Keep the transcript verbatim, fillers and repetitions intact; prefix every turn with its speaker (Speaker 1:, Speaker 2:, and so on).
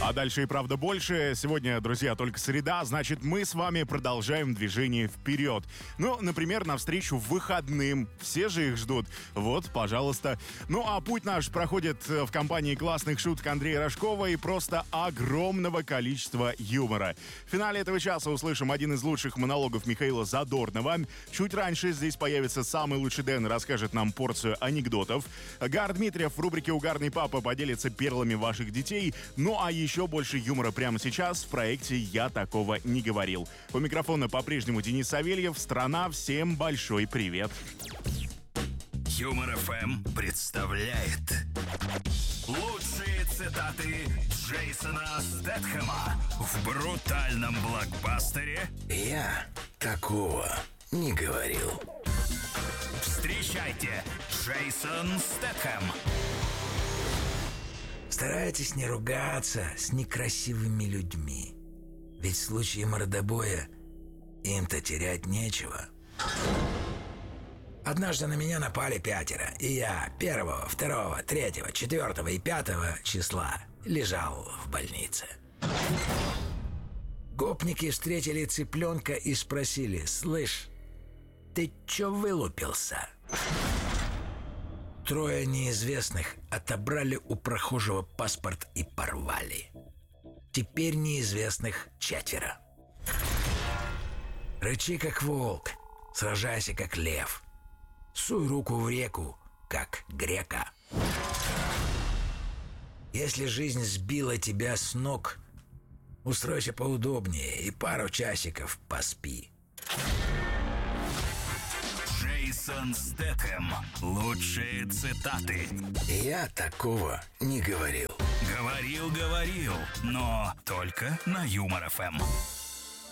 Speaker 1: А дальше и правда больше. Сегодня, друзья, только среда, значит, мы с вами продолжаем движение вперед. Ну, например, навстречу выходным. Все же их ждут. Вот, пожалуйста. Ну, а путь наш проходит в компании классных шуток Андрея Рожкова и просто огромного количества юмора. В финале этого часа услышим один из лучших монологов Михаила Задорнова. Чуть раньше здесь появится самый лучший Дэн и расскажет нам порцию анекдотов. Гар Дмитриев в рубрике «Угарный папа» поделится перлами ваших детей. Ну, а еще Еще больше юмора прямо сейчас в проекте «Я такого не говорил». У микрофона по-прежнему Денис Савельев. Страна, всем большой привет.
Speaker 2: Юмор эф эм представляет лучшие цитаты Джейсона Стэтхэма в брутальном блокбастере
Speaker 3: «Я такого не говорил».
Speaker 2: Встречайте, Джейсон Стэтхэм.
Speaker 3: Старайтесь не ругаться с некрасивыми людьми. Ведь в случае мордобоя им-то терять нечего. Однажды на меня напали пятеро, и я первого, второго, третьего, четвертого и пятого числа лежал в больнице. Гопники встретили цыпленка и спросили: «Слышь, ты чё вылупился?» Трое неизвестных отобрали у прохожего паспорт и порвали. Теперь неизвестных четверо. Рычи, как волк, сражайся, как лев. Суй руку в реку, как грека. Если жизнь сбила тебя с ног, устройся поудобнее и пару часиков поспи.
Speaker 2: Джейсон Стэтхэм. Лучшие цитаты.
Speaker 3: Я такого не говорил.
Speaker 2: Говорил, говорил, но только на Юмор эф эм.